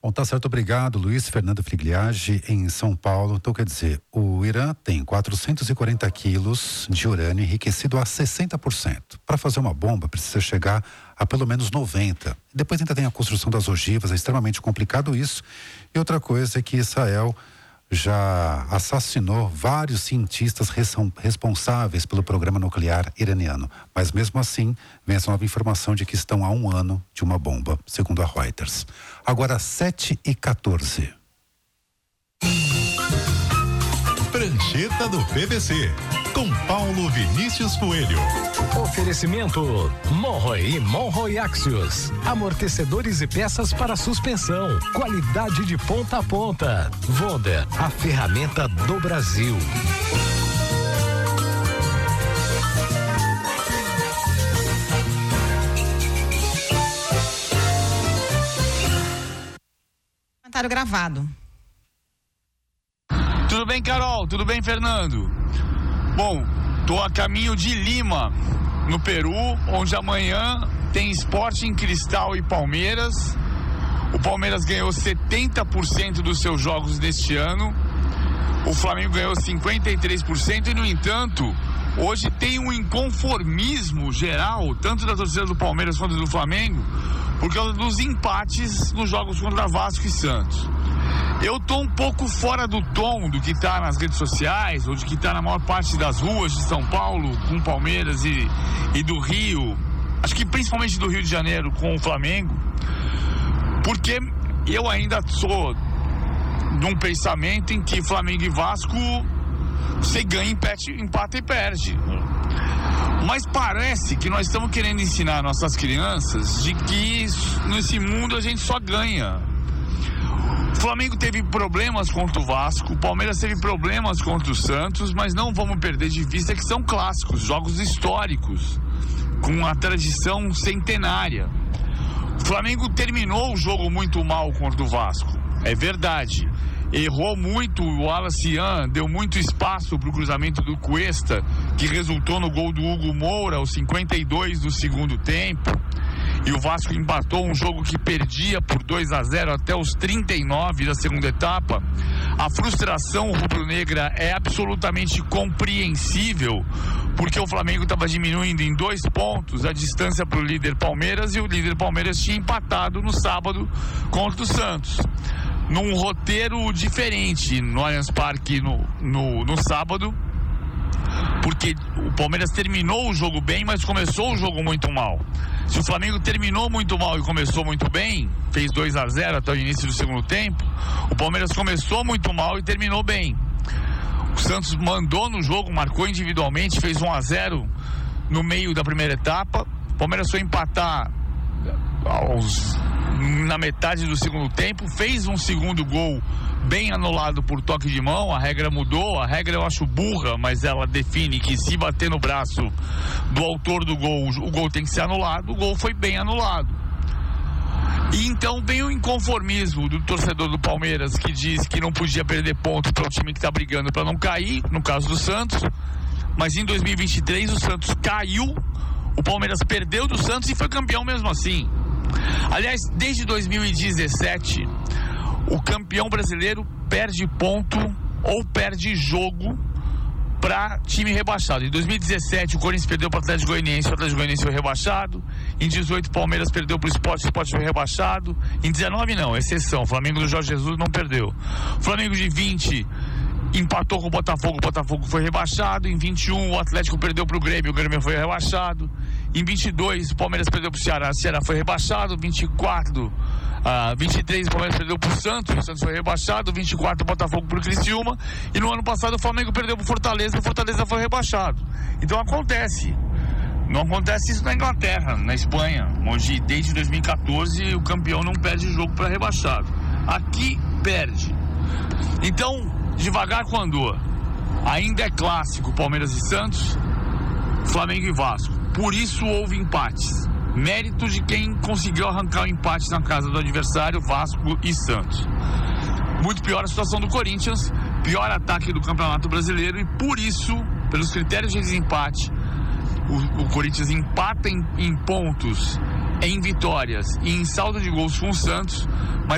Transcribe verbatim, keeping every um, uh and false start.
Bom, tá certo, obrigado, Luiz Fernando Frigliage, em São Paulo. Então, quer dizer, o Irã tem quatrocentos e quarenta quilos de urânio enriquecido a sessenta por cento. Para fazer uma bomba, precisa chegar a pelo menos noventa. Depois ainda tem a construção das ogivas, é extremamente complicado isso. E outra coisa é que Israel já assassinou vários cientistas responsáveis pelo programa nuclear iraniano. Mas mesmo assim, vem essa nova informação de que estão há um ano de uma bomba, segundo a Reuters. Agora, sete e quatorze. Prancheta do P V C, com Paulo Vinícius Coelho. Oferecimento Monroe e Monroe Axios. Amortecedores e peças para suspensão. Qualidade de ponta a ponta. Wonder, a ferramenta do Brasil. Comentário gravado. Tudo bem, Carol? Tudo bem, Fernando? Bom, tô a caminho de Lima, no Peru, onde amanhã tem Sporting Cristal e Palmeiras. O Palmeiras ganhou setenta por cento dos seus jogos deste ano. O Flamengo ganhou cinquenta e três por cento e, no entanto, hoje tem um inconformismo geral, tanto da torcida do Palmeiras quanto do Flamengo, por causa dos empates nos jogos contra Vasco e Santos. Eu tô um pouco fora do tom do que tá nas redes sociais, ou de que tá na maior parte das ruas de São Paulo, com o Palmeiras e, e do Rio, acho que principalmente do Rio de Janeiro com o Flamengo, porque eu ainda sou num pensamento em que Flamengo e Vasco você ganha, empate, empata e perde. Mas parece que nós estamos querendo ensinar nossas crianças de que nesse mundo a gente só ganha. O Flamengo teve problemas contra o Vasco, o Palmeiras teve problemas contra o Santos, mas não vamos perder de vista que são clássicos, jogos históricos, com uma tradição centenária. O Flamengo terminou o jogo muito mal contra o Vasco, é verdade. Errou muito, o Alacian deu muito espaço para o cruzamento do Cuesta, que resultou no gol do Hugo Moura, aos cinquenta e dois do segundo tempo. E o Vasco empatou um jogo que perdia por dois a zero até os trinta e nove da segunda etapa. A frustração rubro-negra é absolutamente compreensível, porque o Flamengo estava diminuindo em dois pontos a distância para o líder Palmeiras, e o líder Palmeiras tinha empatado no sábado contra o Santos, num roteiro diferente no Allianz Parque no, no, no sábado, porque o Palmeiras terminou o jogo bem, mas começou o jogo muito mal. Se o Flamengo terminou muito mal e começou muito bem, fez dois a zero até o início do segundo tempo, o Palmeiras começou muito mal e terminou bem. O Santos mandou no jogo, marcou individualmente, fez um a zero no meio da primeira etapa. O Palmeiras foi empatar aos, na metade do segundo tempo, fez um segundo gol bem anulado por toque de mão. A regra mudou, a regra eu acho burra, mas ela define que se bater no braço do autor do gol, o gol tem que ser anulado. O gol foi bem anulado. E então vem o inconformismo do torcedor do Palmeiras, que diz que não podia perder pontos para o time que está brigando para não cair, no caso do Santos. Mas em dois mil e vinte e três o Santos caiu, o Palmeiras perdeu do Santos e foi campeão mesmo assim. Aliás, desde dois mil e dezessete o campeão brasileiro perde ponto ou perde jogo para time rebaixado. Em dois mil e dezessete o Corinthians perdeu para o Atlético Goianiense, o Atlético Goianiense foi rebaixado. Em dezoito o Palmeiras perdeu para o Sport, o Sport foi rebaixado. Em dezenove não, exceção, o Flamengo do Jorge Jesus não perdeu. O Flamengo de vinte empatou com o Botafogo, o Botafogo foi rebaixado. Em vinte e um o Atlético perdeu para o Grêmio, o Grêmio foi rebaixado. Em vinte e dois o Palmeiras perdeu para o Ceará, o Ceará foi rebaixado. vinte e quatro, ah, vinte e três o Palmeiras perdeu para o Santos, o Santos foi rebaixado. vinte e quatro o Botafogo para o Criciúma. E no ano passado o Flamengo perdeu para o Fortaleza, o Fortaleza foi rebaixado. Então acontece. Não acontece isso na Inglaterra, na Espanha, onde desde dois mil e quatorze o campeão não perde jogo para rebaixado. Aqui perde. Então, devagar com andor. Ainda é clássico Palmeiras e Santos, Flamengo e Vasco. Por isso houve empates. Mérito de quem conseguiu arrancar o empate na casa do adversário, Vasco e Santos. Muito pior a situação do Corinthians, pior ataque do Campeonato Brasileiro, e por isso, pelos critérios de desempate, o, o Corinthians empata em, em pontos, em vitórias e em saldo de gols com o Santos, mas